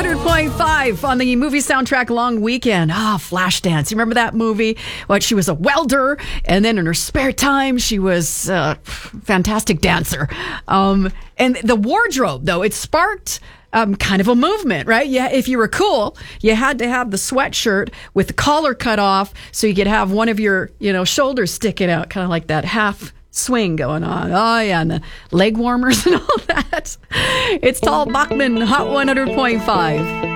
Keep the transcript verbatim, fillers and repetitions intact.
hundred point five on the movie soundtrack Long Weekend. Ah, Flashdance. You remember that movie? What, she was a welder, and then in her spare time, she was a fantastic dancer. Um, and the wardrobe, though, it sparked um, kind of a movement, right? Yeah, if you were cool, you had to have the sweatshirt with the collar cut off so you could have one of your, you know, shoulders sticking out, kind of like that half swing going on. Oh, yeah, and the leg warmers and all that. It's Tal Bachman, Hot one hundred point five.